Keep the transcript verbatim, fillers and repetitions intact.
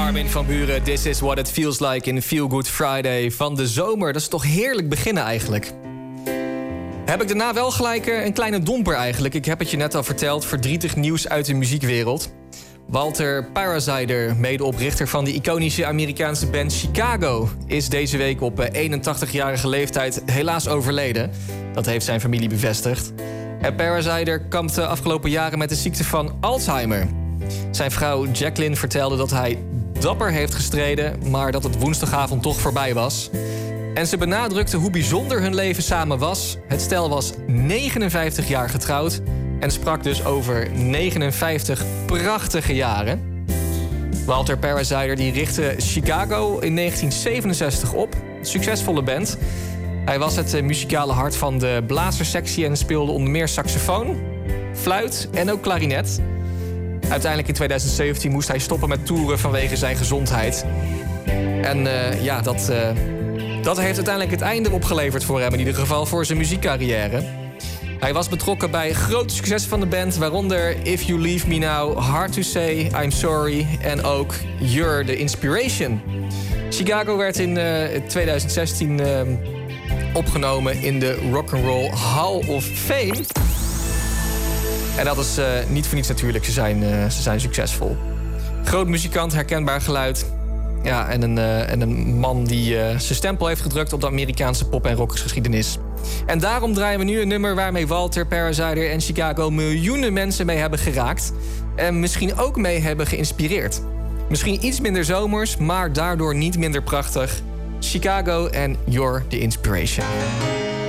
Armin van Buuren, This is what it feels like in Feel Good Friday van de zomer. Dat is toch heerlijk beginnen eigenlijk. Heb ik daarna wel gelijk een kleine domper eigenlijk. Ik heb het je net al verteld, verdrietig nieuws uit de muziekwereld. Walter Parazaider, medeoprichter van de iconische Amerikaanse band Chicago, is deze week op eenentachtigjarige leeftijd helaas overleden. Dat heeft zijn familie bevestigd. En Parazaider kampte de afgelopen jaren met de ziekte van Alzheimer. Zijn vrouw Jacqueline vertelde dat hij dapper heeft gestreden, maar dat het woensdagavond toch voorbij was. En ze benadrukte hoe bijzonder hun leven samen was. Het stel was negenenvijftig jaar getrouwd en sprak dus over negenenvijftig prachtige jaren. Walter Parazaider die richtte Chicago in negentien zevenenzestig op. Een succesvolle band. Hij was het muzikale hart van de blazerssectie en speelde onder meer saxofoon, fluit en ook klarinet. Uiteindelijk in tweeduizend zeventien moest hij stoppen met toeren vanwege zijn gezondheid. En uh, ja, dat, uh, dat heeft uiteindelijk het einde opgeleverd voor hem, in ieder geval voor zijn muziekcarrière. Hij was betrokken bij grote successen van de band, waaronder If You Leave Me Now, Hard to Say, I'm Sorry en ook You're the Inspiration. Chicago werd in uh, tweeduizend zestien uh, opgenomen in de Rock'n'Roll Hall of Fame. En dat is uh, niet voor niets natuurlijk, ze zijn, uh, ze zijn succesvol. Groot muzikant, herkenbaar geluid. Ja, en een, uh, en een man die uh, zijn stempel heeft gedrukt op de Amerikaanse pop- en rockgeschiedenis. En daarom draaien we nu een nummer waarmee Walter Parazaider en Chicago miljoenen mensen mee hebben geraakt. En misschien ook mee hebben geïnspireerd. Misschien iets minder zomers, maar daardoor niet minder prachtig. Chicago en You're the Inspiration.